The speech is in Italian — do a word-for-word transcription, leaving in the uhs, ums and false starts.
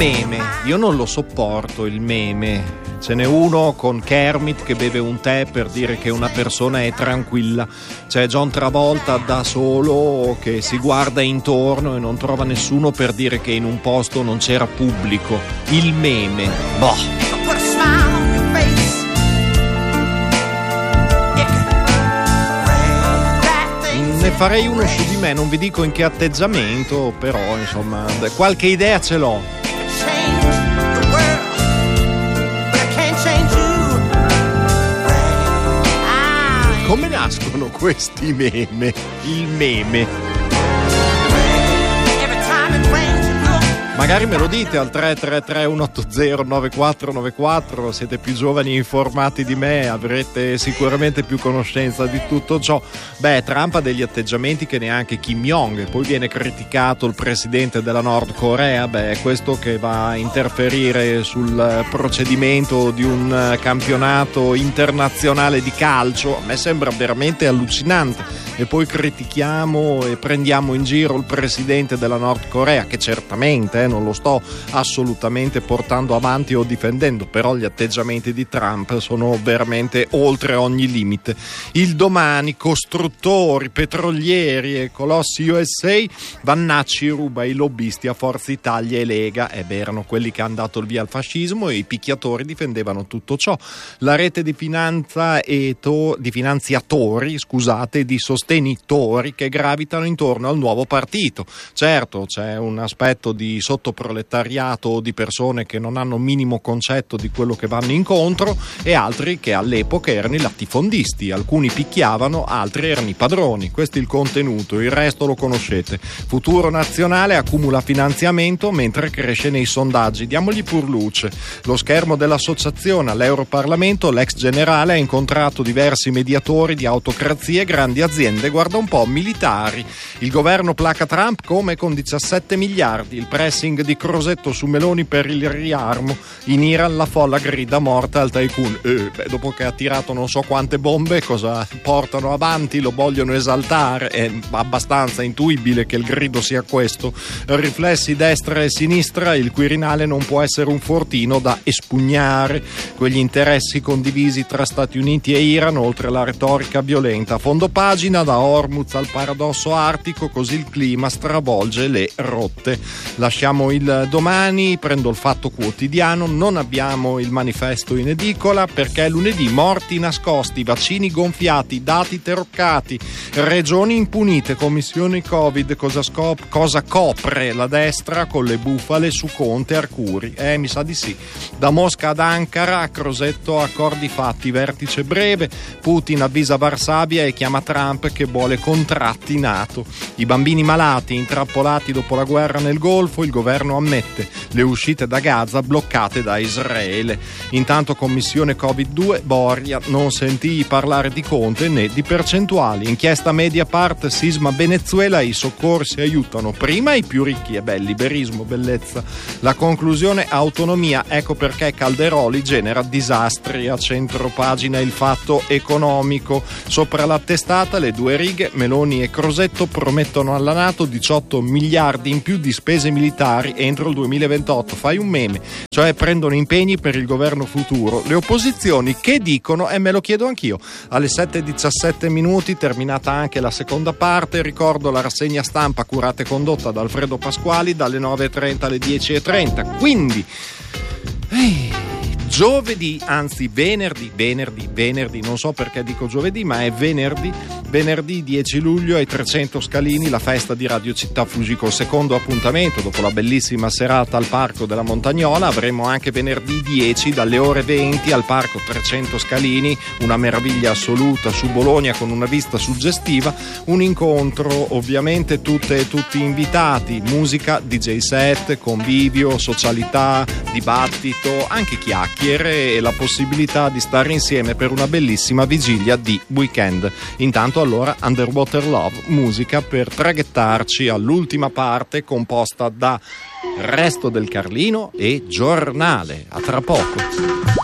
meme, io non lo sopporto il meme. Ce n'è uno con Kermit che beve un tè per dire che una persona è tranquilla. C'è John Travolta da solo che si guarda intorno e non trova nessuno per dire che in un posto non c'era pubblico. Il meme. Boh. Ne farei uno su di me, non vi dico in che atteggiamento, però insomma qualche idea ce l'ho. Come nascono questi meme? Il meme. Magari me lo dite al tre tre tre uno otto zero nove quattro nove quattro, siete più giovani e informati di me, avrete sicuramente più conoscenza di tutto ciò. Beh, Trump ha degli atteggiamenti che neanche Kim Jong, poi viene criticato il presidente della Nord Corea, beh, è questo che va a interferire sul procedimento di un campionato internazionale di calcio. A me sembra veramente allucinante. E poi critichiamo e prendiamo in giro il presidente della Nord Corea, che certamente eh, non lo sto assolutamente portando avanti o difendendo, però gli atteggiamenti di Trump sono veramente oltre ogni limite. Il Domani, costruttori, petrolieri e colossi U S A, Vannacci ruba i lobbisti a Forza Italia e Lega. Eh beh, erano quelli che hanno dato il via al fascismo e i picchiatori difendevano tutto ciò. La rete di finanza e to- di finanziatori, scusate, di sostenitori che gravitano intorno al nuovo partito. Certo, c'è un aspetto di sottoproletariato o di persone che non hanno minimo concetto di quello che vanno incontro e altri che all'epoca erano i latifondisti. Alcuni picchiavano, altri erano i padroni. Questo è il contenuto, il resto lo conoscete. Futuro Nazionale accumula finanziamento mentre cresce nei sondaggi. Diamogli pur luce. Lo schermo dell'associazione all'Europarlamento, l'ex generale ha incontrato diversi mediatori di autocrazie e grandi aziende, guarda un po', militari. Il governo placa Trump come con diciassette miliardi. Il pressing di Crosetto su Meloni per il riarmo. In Iran la folla grida morta al tycoon. Eh, beh, dopo che ha tirato non so quante bombe, cosa portano avanti? Lo vogliono esaltare. È abbastanza intuibile che il grido sia questo. Riflessi destra e sinistra, il Quirinale non può essere un fortino da espugnare. Quegli interessi condivisi tra Stati Uniti e Iran, oltre alla retorica violenta. Fondo pagina, da Hormuz al paradosso artico, così il clima stravolge le rotte. Lasciamo il Domani, prendo il Fatto Quotidiano, non abbiamo il Manifesto in edicola perché lunedì morti nascosti, vaccini gonfiati, dati taroccati, regioni impunite, commissioni Covid, cosa, scop- cosa copre la destra con le bufale su Conte e Arcuri? Eh, mi sa di sì. Da Mosca ad Ankara, a Crosetto accordi fatti, vertice breve, Putin avvisa Varsavia e chiama Trump che vuole contratti NATO. I bambini malati intrappolati dopo la guerra nel Golfo, il governo ammette le uscite da Gaza bloccate da Israele. Intanto commissione Covid due, Boria non sentii parlare di Conte né di percentuali. Inchiesta Mediapart, sisma Venezuela, i soccorsi aiutano prima i più ricchi. E beh, liberismo, bellezza. La conclusione, autonomia, ecco perché Calderoli genera disastri. A centro pagina il Fatto Economico, sopra la testata le due righe, Meloni e Crosetto promettono alla NATO diciotto miliardi in più di spese militari entro il duemilaventotto. Fai un meme, cioè prendono impegni per il governo futuro. Le opposizioni che dicono, e me lo chiedo anch'io. Alle sette e diciassette minuti, terminata anche la seconda parte, ricordo la rassegna stampa curata e condotta da Alfredo Pasquali dalle nove e trenta alle dieci e trenta. Quindi ehi, giovedì, anzi venerdì, venerdì, venerdì, non so perché dico giovedì, ma è venerdì, venerdì dieci luglio ai trecento Scalini, la festa di Radio Città Fugico, secondo appuntamento dopo la bellissima serata al Parco della Montagnola. Avremo anche venerdì dieci dalle ore venti al Parco trecento Scalini, una meraviglia assoluta su Bologna con una vista suggestiva, un incontro ovviamente tutte e tutti invitati, musica, D J set, convivio, socialità, dibattito, anche chiacchiere e la possibilità di stare insieme per una bellissima vigilia di weekend. Intanto allora Underwater Love, musica per traghettarci all'ultima parte composta da Resto del Carlino e Giornale. A tra poco.